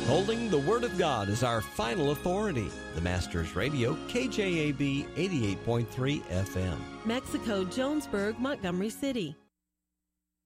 Holding the Word of God as our final authority. The Masters Radio, KJAB 88.3 FM. Mexico, Jonesburg, Montgomery City.